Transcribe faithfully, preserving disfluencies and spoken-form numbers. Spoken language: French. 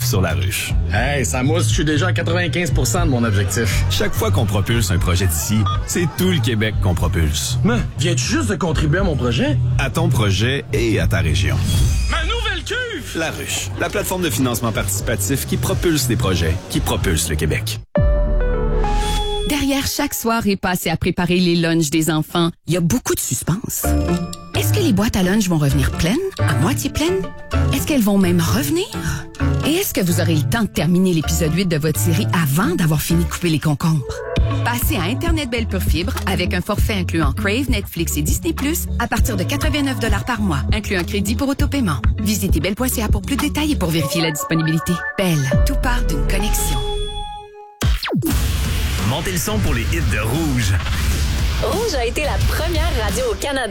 sur la ruche. Hey, ça mousse, je suis déjà à quatre-vingt-quinze pour cent de mon objectif. Chaque fois qu'on propulse un projet d'ici, c'est tout le Québec qu'on propulse. Mais, viens-tu juste de contribuer à mon projet? À ton projet et à ta région. Ma nouvelle cuve! La ruche, la plateforme de financement participatif qui propulse des projets, qui propulse le Québec. Derrière chaque soirée passée à préparer les lunchs des enfants, il y a beaucoup de suspense. Est-ce que les boîtes à lunch vont revenir pleines, à moitié pleines? Est-ce qu'elles vont même revenir? Et est-ce que vous aurez le temps de terminer l'épisode huit de votre série avant d'avoir fini de couper les concombres? Passez à Internet Belle Pure Fibre avec un forfait incluant Crave, Netflix et Disney plus, à partir de quatre-vingt-neuf dollars par mois, inclut un crédit pour autopaiement. Visitez belle point c a pour plus de détails et pour vérifier la disponibilité. Belle, tout part d'une connexion. Montez le son pour les hits de Rouge. Rouge a été la première radio au Canada